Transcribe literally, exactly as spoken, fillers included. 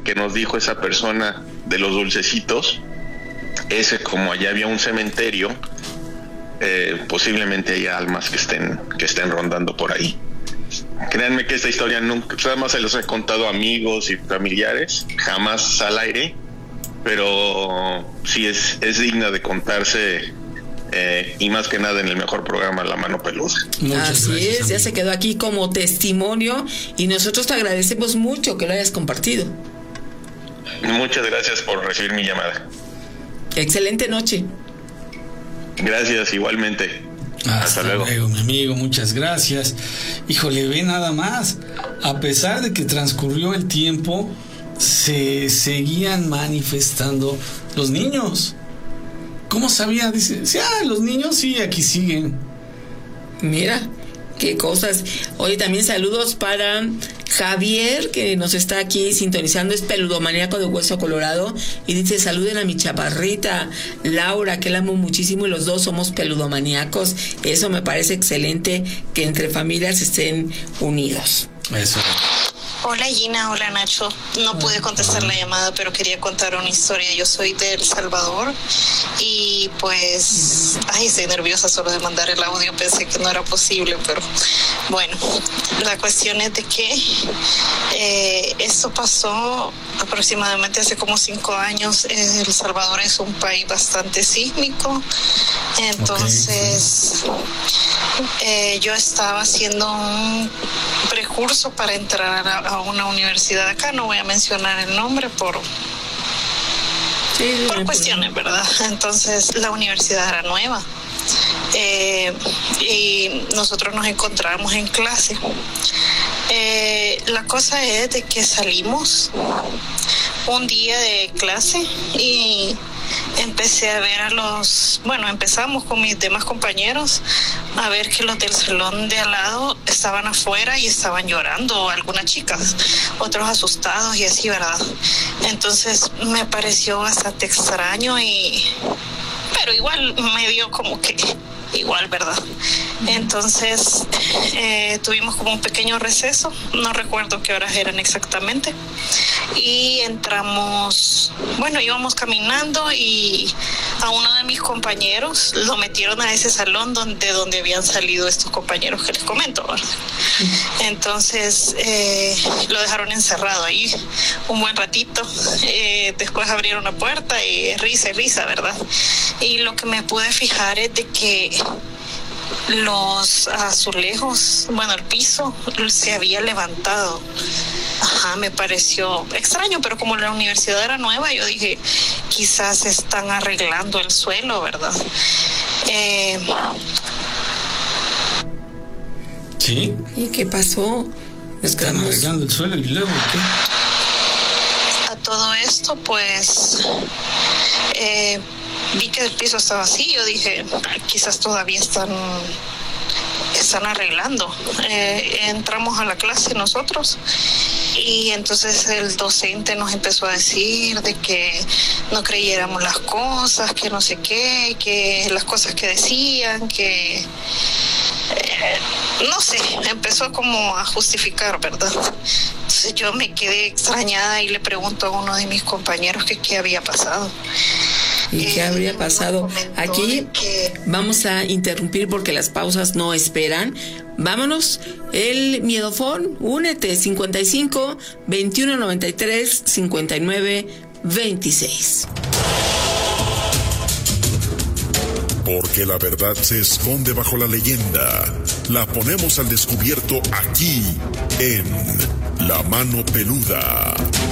que nos dijo esa persona de los dulcecitos, ese, como allá había un cementerio, eh, posiblemente haya almas que estén, que estén rondando por ahí. Créanme que esta historia nunca, nada más se los he contado a amigos y familiares, jamás al aire, pero sí es, es digna de contarse, eh, y más que nada en el mejor programa, La Mano Peluda. Muchas Así gracias, es, ya amigo. se quedó aquí como testimonio y nosotros te agradecemos mucho que lo hayas compartido. Muchas gracias por recibir mi llamada. Excelente noche. Gracias, igualmente. Hasta, Hasta luego. luego. mi amigo, muchas gracias. Híjole, ve nada más. A pesar de que transcurrió el tiempo, se seguían manifestando los niños. ¿Cómo sabía? Dice, sí, ah, los niños sí, aquí siguen. Mira, qué cosas. Oye, también saludos para Javier, que nos está aquí sintonizando, es peludomaníaco de Hueso Colorado, y dice, saluden a mi chaparrita Laura, que la amo muchísimo, y los dos somos peludomaníacos. Eso me parece excelente, que entre familias estén unidos. Eso. Hola Gina, hola Nacho. No pude contestar la llamada, pero quería contar una historia. Yo soy de El Salvador y pues, ay, estoy nerviosa solo de mandar el audio. Pensé que no era posible, pero bueno, la cuestión es de que eh, esto pasó aproximadamente hace como cinco años. El Salvador es un país bastante sísmico, entonces okay. eh, yo estaba haciendo un precurso para entrar a, a una universidad acá, no voy a mencionar el nombre por, sí, por cuestiones, ¿verdad? Entonces la universidad era nueva, eh, y nosotros nos encontramos en clase. Eh, la cosa es de que salimos un día de clase y empecé a ver a los, bueno, empezamos con mis demás compañeros a ver que los del salón de al lado estaban afuera y estaban llorando, algunas chicas, otros asustados y así, ¿verdad? Entonces me pareció bastante extraño y, pero igual me dio como que igual, ¿verdad? Entonces eh, tuvimos como un pequeño receso, no recuerdo qué horas eran exactamente, y entramos, bueno, íbamos caminando y a uno de mis compañeros lo metieron a ese salón donde, donde habían salido estos compañeros que les comento, ¿verdad? Entonces eh, lo dejaron encerrado ahí un buen ratito, eh, después abrieron la puerta y risa y risa, ¿verdad? Y lo que me pude fijar es de que los azulejos, bueno, el piso se había levantado. Ajá, me pareció extraño, pero como la universidad era nueva, yo dije, quizás están arreglando el suelo, ¿verdad? Eh... ¿Sí? ¿Y qué pasó? Están arreglando el suelo y luego, ¿qué? A todo esto, pues, eh, vi que el piso estaba así, yo dije, quizás todavía están... están arreglando. Eh, entramos a la clase nosotros y entonces el docente nos empezó a decir de que no creyéramos las cosas, que no sé qué, que las cosas que decían, que eh, no sé, empezó como a justificar, ¿verdad? Entonces yo me quedé extrañada y le pregunto a uno de mis compañeros que qué había pasado. ¿Y qué habría pasado? Aquí vamos a interrumpir porque las pausas no esperan. Vámonos, el miedofón, únete, cincuenta y cinco, veintiuno noventa y tres, cincuenta y nueve, veintiséis. Porque la verdad se esconde bajo la leyenda. La ponemos al descubierto aquí, en La Mano Peluda.